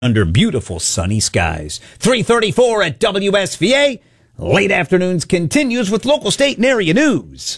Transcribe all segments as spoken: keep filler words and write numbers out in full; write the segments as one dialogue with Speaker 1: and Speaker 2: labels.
Speaker 1: under beautiful sunny skies. three thirty-four at W S V A. Late afternoons continues with local, state, and area news.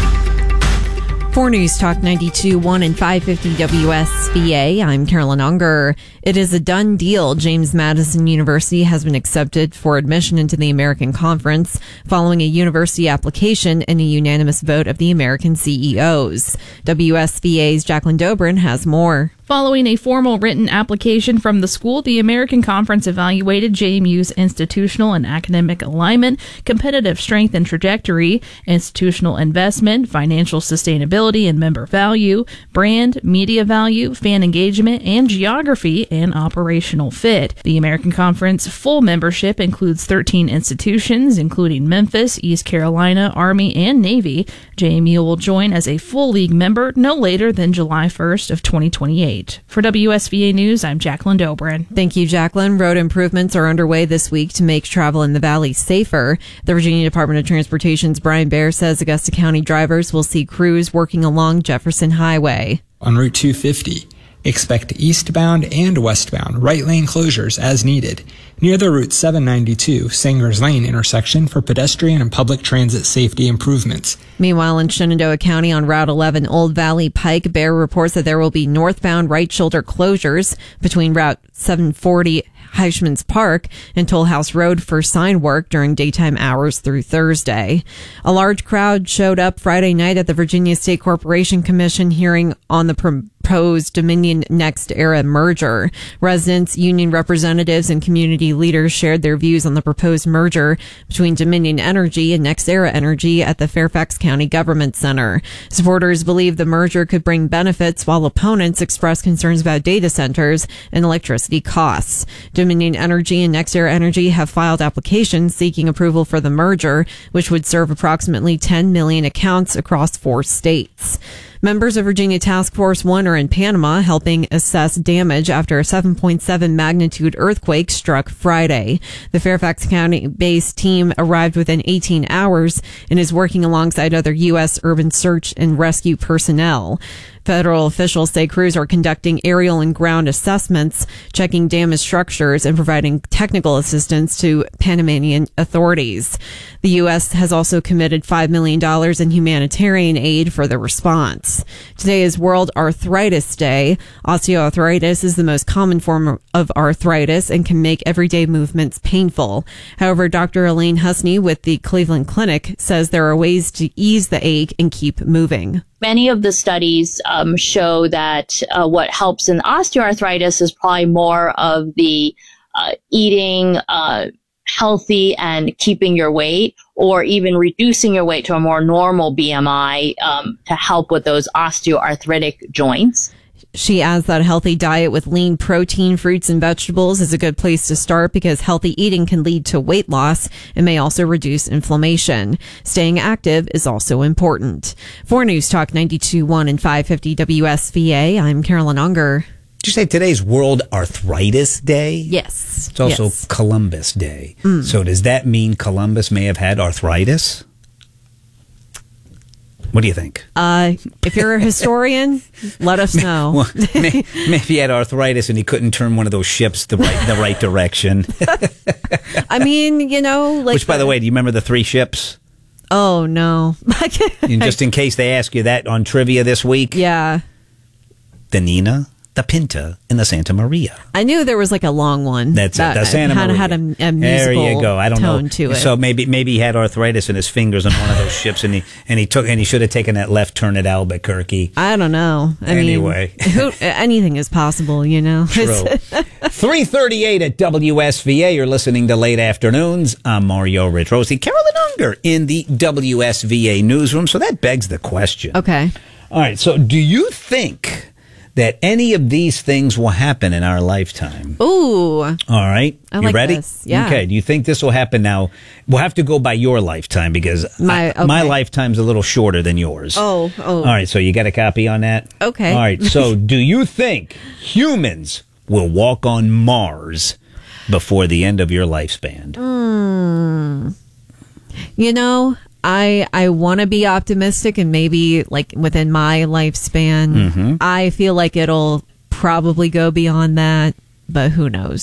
Speaker 2: For News Talk ninety-two point one and five fifty W S V A, I'm Carolyn Unger. It is a done deal. James Madison University has been accepted for admission into the American Conference following a university application and a unanimous vote of the American C E Os. W S V A's Jacqueline Dobrin has more.
Speaker 3: Following a formal written application from the school, the American Conference evaluated J M U's institutional and academic alignment, competitive strength and trajectory, institutional investment, financial sustainability and member value, brand, media value, fan engagement, and geography and operational fit. The American Conference full membership includes thirteen institutions, including Memphis, East Carolina, Army, and Navy. J M U will join as a full league member no later than July first of twenty twenty-eight. For W S V A News, I'm Jacqueline Dobrin.
Speaker 2: Thank you, Jacqueline. Road improvements are underway this week to make travel in the valley safer. The Virginia Department of Transportation's Brian Baer says Augusta County drivers will see crews working along Jefferson Highway.
Speaker 4: On Route two fifty, expect eastbound and westbound right lane closures as needed near the Route seven ninety-two Sangers Lane intersection for pedestrian and public transit safety improvements.
Speaker 2: Meanwhile, in Shenandoah County on Route eleven Old Valley Pike, Bear reports that there will be northbound right shoulder closures between Route seven forty Heishman's Park and Toll House Road for sign work during daytime hours through Thursday. A large crowd showed up Friday night at the Virginia State Corporation Commission hearing on the proposed Dominion NextEra merger. Residents, union representatives, and community leaders shared their views on the proposed merger between Dominion Energy and NextEra Energy at the Fairfax County Government Center. Supporters believe the merger could bring benefits, while opponents express concerns about data centers and electricity costs. Dominion Energy and NextEra Energy have filed applications seeking approval for the merger, which would serve approximately ten million accounts across four states. Members of Virginia Task Force one are in Panama helping assess damage after a seven point seven magnitude earthquake struck Friday. The Fairfax County-based team arrived within eighteen hours and is working alongside other U S urban search and rescue personnel. Federal officials say crews are conducting aerial and ground assessments, checking damaged structures, and providing technical assistance to Panamanian authorities. The U S has also committed five million dollars in humanitarian aid for the response. Today is World Arthritis Day. Osteoarthritis is the most common form of arthritis and can make everyday movements painful. However, Doctor Elaine Husney with the Cleveland Clinic says there are ways to ease the ache and keep moving.
Speaker 5: Many of the studies um, show that uh, what helps in osteoarthritis is probably more of the uh, eating uh, healthy and keeping your weight, or even reducing your weight to a more normal B M I um, to help with those osteoarthritic joints.
Speaker 2: She adds that a healthy diet with lean protein, fruits, and vegetables is a good place to start because healthy eating can lead to weight loss and may also reduce inflammation. Staying active is also important. For News Talk ninety-two point one and five fifty W S V A, I'm Carolyn Unger.
Speaker 1: Did you say today's World Arthritis Day?
Speaker 2: Yes.
Speaker 1: It's also
Speaker 2: yes.
Speaker 1: Columbus Day.
Speaker 2: Mm.
Speaker 1: So does that mean Columbus may have had arthritis? What do you think?
Speaker 2: Uh, if you're a historian, let us know.
Speaker 1: Well, maybe he had arthritis and he couldn't turn one of those ships the right the right direction.
Speaker 2: I mean, you know, like.
Speaker 1: Which, by the way, do you remember the three ships?
Speaker 2: Oh no!
Speaker 1: And just in case they ask you that on trivia this week,
Speaker 2: yeah,
Speaker 1: the Nina, the Pinta, and the Santa Maria.
Speaker 2: I knew there was like a long one.
Speaker 1: That's
Speaker 2: that
Speaker 1: it. The Santa
Speaker 2: had,
Speaker 1: Maria.
Speaker 2: had a, a musical
Speaker 1: there you go. I don't
Speaker 2: tone
Speaker 1: know.
Speaker 2: to it.
Speaker 1: So maybe maybe he had arthritis in his fingers on one of those ships, and he and he took and he should have taken that left turn at Albuquerque.
Speaker 2: I don't know. I
Speaker 1: anyway,
Speaker 2: mean, who, anything is possible, you know.
Speaker 1: True. Three thirty-eight at W S V A. You're listening to Late Afternoons. I'm Mario Ritrosi. Carolyn Unger in the W S V A newsroom. So that begs the question.
Speaker 2: Okay.
Speaker 1: All right. So do you think that any of these things will happen in our lifetime?
Speaker 2: Ooh.
Speaker 1: All right.
Speaker 2: I
Speaker 1: you
Speaker 2: like
Speaker 1: ready?
Speaker 2: this. Yeah.
Speaker 1: Okay. Do you think this will happen now? We'll have to go by your lifetime because
Speaker 2: my,
Speaker 1: I,
Speaker 2: okay.
Speaker 1: my lifetime's a little shorter than yours.
Speaker 2: Oh, oh.
Speaker 1: All right. So you got a copy on that?
Speaker 2: Okay.
Speaker 1: All right. So do you think humans will walk on Mars before the end of your lifespan?
Speaker 2: Mm. You know, I I want to be optimistic, and maybe like within my lifespan,
Speaker 1: mm-hmm.
Speaker 2: I feel like it'll probably go beyond that. but who knows?